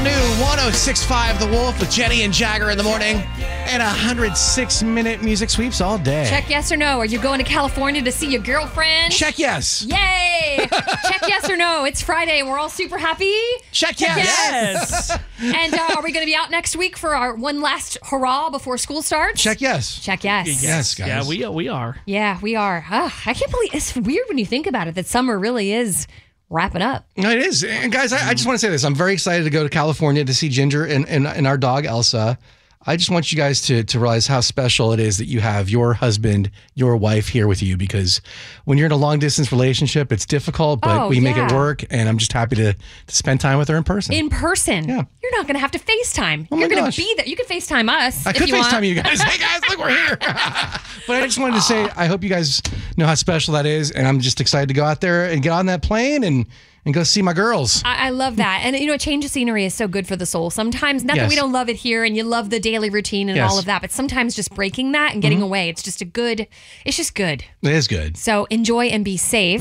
all new 106.5 The Wolf with Jenny and Jagger in the morning. And 106-minute music sweeps all day. Check yes or no. Are you going to California to see your girlfriend? Check yes. Yay! Check yes or no. It's Friday and we're all super happy. Check yes. And are we going to be out next week for our one last hurrah before school starts? Check yes. Check yes. Yes, guys. Yeah, we are. Yeah, we are. I can't believe it's weird when you think about it that summer really is wrapping up. No, it is. And guys, I just want to say this. I'm very excited to go to California to see Ginger and our dog, Elsa. I just want you guys to realize how special it is that you have your husband, your wife here with you, because when you're in a long distance relationship, it's difficult, but we make it work. And I'm just happy to spend time with her in person. In person? Yeah. You're not going to have to FaceTime. Oh my You're going gosh. to be there. You can FaceTime us. I if could you FaceTime want. you guys. Hey guys, look, we're here. But I just wanted to say, I hope you guys know how special that is. And I'm just excited to go out there and get on that plane and go see my girls. I love that. And, a change of scenery is so good for the soul. Sometimes, not that we don't love it here and you love the daily routine and all of that, but sometimes just breaking that and getting away, it's just good. It is good. So enjoy and be safe.